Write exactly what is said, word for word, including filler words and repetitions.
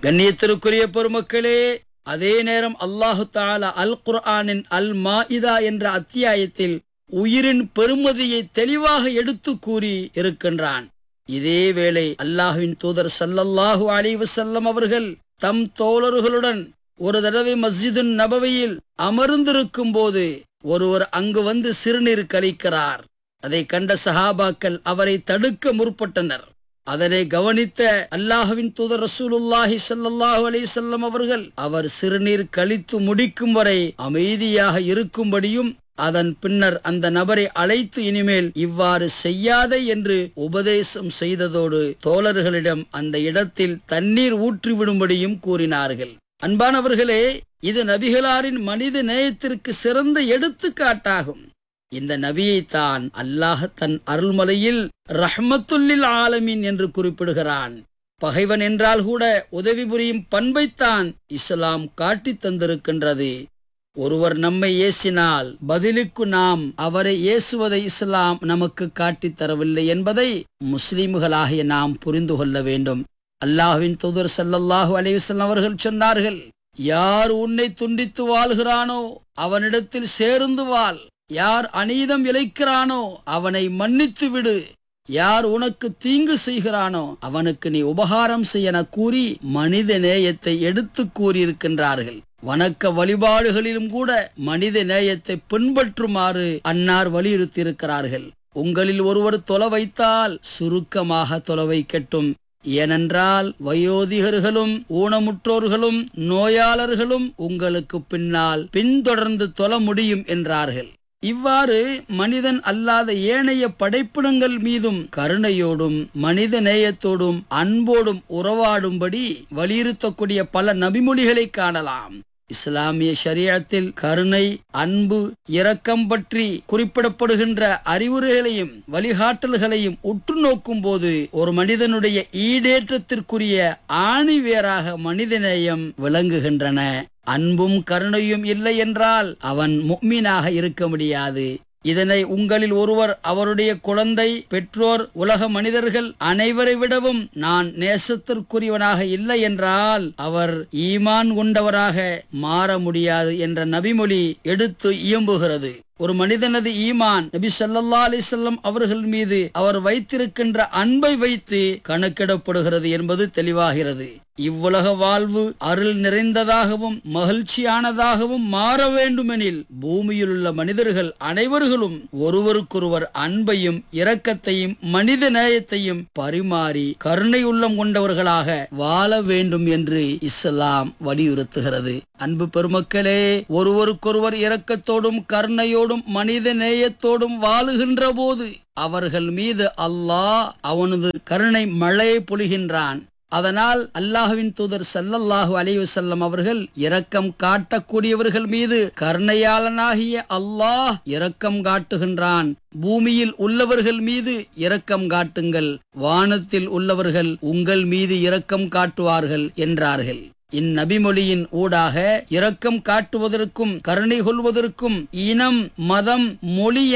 கண்ணியத்திற்குரிய பெருமக்களே, அதே நேரம் அல்லாஹு தஆலா அல் குர்ஆனின் அல் மாஇதா என்ற அத்தியாயத்தில் உயிரின் பெருமதியை தெளிவாக எடுத்து கூறி இருக்கின்றான். இதேவேளை அல்லாஹ்வின் தூதர் ஸல்லல்லாஹு அலைஹி வஸல்லம் அவர்கள் தம் தோழர்களுடன் ஒரு தடவை மஸ்ஜிதுன் நபவியில் அமர்ந்திருக்கும் போது ஒருவர் அங்கு வந்து சிறுநீர் கழிக்கிறார். அதை கண்ட சஹாபாக்கள் அவரை தடுக்க முற்பட்டனர். அதனை கவனித்த அல்லாஹ்வின் தூதர் ரசூலுல்லாஹி ஸல்லல்லாஹு அலைஹி வஸல்லம் அவர்கள் அவர் சிறுநீர் கழித்து முடிக்கும் வரை அமைதியாக இருக்கும்படியும் அதன் பின்னர் அந்த நபரை அழைத்து இனிமேல் இவ்வாறு செய்யாதே என்று உபதேசம் செய்ததோடு தோழர்களிடம் அந்த இடத்தில் தண்ணீர் ஊற்றிவிடும்படியும் கூறினார்கள். அன்பானவர்களே, இது நபிகளாரின் மனித நேயத்திற்கு சிறந்த எடுத்துக்காட்டாகும். இந்த நபியைத்தான் அல்லாஹ் தன் அருள்மலையில் ரஹ்மத்துல்லில் ஆலமீன் என்று குறிப்பிடுகிறான். பகைவன் என்றால் கூட உதவி புரியும் பண்பைத்தான் இஸ்லாம் காட்டி தந்திருக்கின்றது. ஒருவர் நம்மை ஏசினால் பதிலுக்கு நாம் அவரை ஏசுவதை இஸ்லாம் நமக்கு காட்டித் தரவில்லை என்பதை முஸ்லிம்களாகிய நாம் புரிந்து கொள்ள வேண்டும். அல்லாஹ்வின் தூதர் ஸல்லல்லாஹு அலைஹி வஸல்லம் அவர்கள் சொன்னார்கள், யார் உன்னை துண்டித்து வாழ்கிறானோ அவனிடத்தில் சேர்ந்து வாழ், யார் அநீதம் இழைக்கிறானோ அவனை மன்னித்து விடு, யார் உனக்கு தீங்கு செய்கிறானோ அவனுக்கு நீ உபகாரம் செய்யன கூறி மனித நேயத்தை எடுத்து கூறியிருக்கின்றார்கள். வணக்க வழிபாடுகளிலும் கூட மனித நேயத்தை பின்பற்றுமாறு அன்னார் வலியுறுத்தி இருக்கிறார்கள். உங்களில் ஒருவர் தொலை வைத்தால் சுருக்கமாக தொலை வைக்கட்டும். ஏனென்றால் வயோதிகர்களும் ஊனமுற்றோர்களும் நோயாளர்களும் உங்களுக்கு பின்னால் பின்தொடர்ந்து தொழ முடியும் என்றார்கள். இவ்வாறு மனிதன் அல்லாத ஏனைய படைப்பினங்கள் மீதும் கருணையோடும் மனித நேயத்தோடும் அன்போடும் உறவாடும்படி வலியுறுத்தக்கூடிய பல நபிமொழிகளை காணலாம். இஸ்லாமிய ஷரியத்தில் கருணை, அன்பு, இரக்கம் பற்றி குறிப்பிடப்படுகின்ற அறிவுரைகளையும் வழிகாட்டல்களையும் உற்று நோக்கும் போது ஒரு மனிதனுடைய ஈடேற்றத்திற்குரிய ஆணிவேராக மனிதநேயம் விளங்குகின்றன. அன்பும் கருணையும் இல்லை என்றால் அவன் முஃமினாக இருக்க முடியாது. இதனை உங்களில் ஒருவர் அவருடைய குழந்தை, பெற்றோர், உலக மனிதர்கள் அனைவரை விடவும் நான் நேசத்திற்குரியவனாக இல்லை என்றால் அவர் ஈமான் கொண்டவராக மாற முடியாது என்ற நபிமொழி எடுத்து இயம்புகிறது. ஒரு மனிதனது ஈமான் நபி ஸல்லல்லாஹு அலைஹி வஸல்லம் அவர்கள் மீது அவர் வைத்திருக்கின்ற அன்பை வைத்து கணக்கிடப்படுகிறது என்பது தெளிவாகிறது. இவ்வுலக வாழ்வு அருள் நிறைந்ததாகவும் மகிழ்ச்சியானதாகவும் மாற வேண்டுமெனில் பூமியில் உள்ள மனிதர்கள் அனைவர்களும் ஒருவருக்கொருவர் அன்பையும் இரக்கத்தையும் மனித நேயத்தையும் பரிமாறி கருணை உள்ளம் கொண்டவர்களாக வாழ வேண்டும் என்று இஸ்லாம் வலியுறுத்துகிறது. அன்பு பெருமக்களே, ஒருவருக்கொருவர் இரக்கத்தோடும் கருணையோடும் மனித நேயத்தோடும் வாழுகின்ற போது அவர்கள் மீது அல்லாஹ் அவனது கருணை மழையை பொழிகின்றான். அதனால் அல்லாஹ்வின் தூதர் ஸல்லல்லாஹு அலைஹி வஸல்லம் அவர்கள் இரக்கம் காட்டக்கூடியவர்கள் மீது கருணையாளனாகிய அல்லாஹ் இரக்கம் காட்டுகின்றான். பூமியில் உள்ளவர்கள் மீது இரக்கம் காட்டுங்கள், வானத்தில் உள்ளவர்கள் உங்கள் மீது இரக்கம் காட்டுவார்கள் என்றார்கள். இந்நபிமொழியின் ஊடாக இரக்கம் காட்டுவதற்கும் கருணை கொள்வதற்கும் இனம், மதம், மொழி